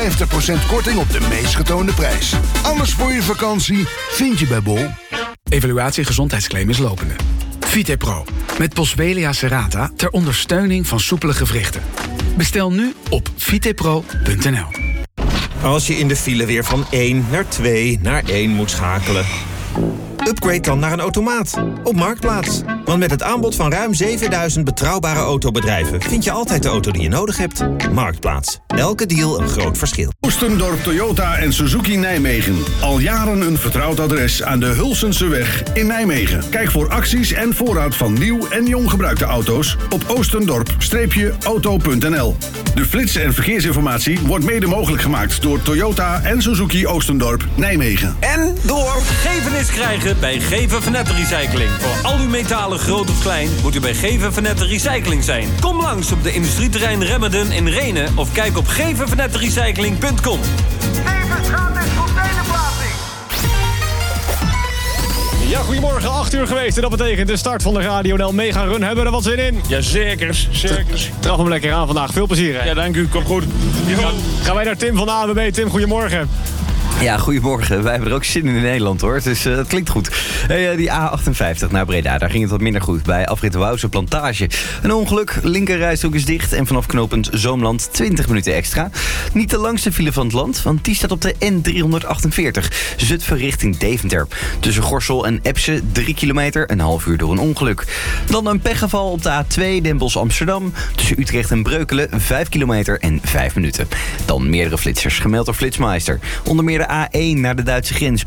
50% korting op de meest getoonde prijs. Alles voor je vakantie vind je bij Bol. Evaluatie gezondheidsclaim is lopende. VitePro, met Boswellia serrata ter ondersteuning van soepele gewrichten. Bestel nu op vitepro.nl. Als je in de file weer van 1 naar 2 naar 1 moet schakelen, upgrade dan naar een automaat op Marktplaats. Want met het aanbod van ruim 7000 betrouwbare autobedrijven vind je altijd de auto die je nodig hebt. Marktplaats. Elke deal een groot verschil. Oostendorp Toyota en Suzuki Nijmegen. Al jaren een vertrouwd adres aan de Hulsenseweg in Nijmegen. Kijk voor acties en voorraad van nieuw en jong gebruikte auto's op oostendorp-auto.nl. De flits- en verkeersinformatie wordt mede mogelijk gemaakt door Toyota en Suzuki Oostendorp Nijmegen. En door Gevenis krijgen bij Geven van Netten Recycling. Voor al uw metalen groot of klein moet u bij Geven van Netten Recycling zijn. Kom langs op de industrieterrein Remmerden in Rhenen of kijk op gevenvannettenrecycling.com. Geven gratis containerplaatsing. Ja, goedemorgen, 8 uur geweest en dat betekent de start van de Radio NL Mega Run. Hebben we er wat zin in? Ja, zeker. Traf hem lekker aan vandaag. Veel plezier, hè? Ja, dank u. Kom goed. Gaan wij naar Tim van de ANWB. Tim, goedemorgen. Ja, goedemorgen. Wij hebben er ook zin in Nederland, hoor. Dus het klinkt goed. Hey, die A58 naar Breda, daar ging het wat minder goed. Bij afrit Wouwse Plantage. Een ongeluk, linkerrijstrook is dicht. En vanaf knooppunt Zoomland 20 minuten extra. Niet de langste file van het land, want die staat op de N348. Zutphen richting Deventer. Tussen Gorssel en Epse 3 kilometer, een half uur door een ongeluk. Dan een pechgeval op de A2 Den Bosch Amsterdam. Tussen Utrecht en Breukelen 5 kilometer en 5 minuten. Dan meerdere flitsers, gemeld door Flitsmeister. Onder meer de A1 naar de Duitse grens.